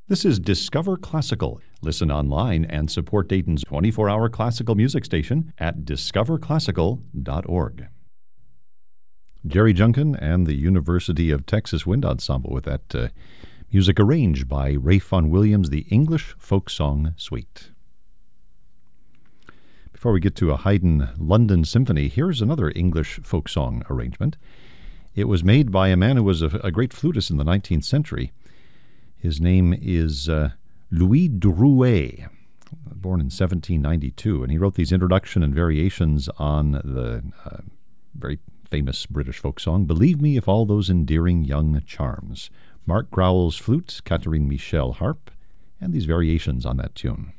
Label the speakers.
Speaker 1: This is Discover Classical. Listen online and support Dayton's 24-hour classical music station at discoverclassical.org. Jerry Junkin and the University of Texas Wind Ensemble with that music arranged by Ralph Vaughan Williams, the English Folk Song Suite. Before we get to a Haydn London Symphony, here's another English folk song arrangement. It was made by a man who was a great flutist in the 19th century. His name is Louis Drouet, born in 1792, and he wrote these introduction and variations on the very famous British folk song, Believe Me If All Those Endearing Young Charms. Mark Growell's flute, Catherine Michel harp, and these variations on that tune.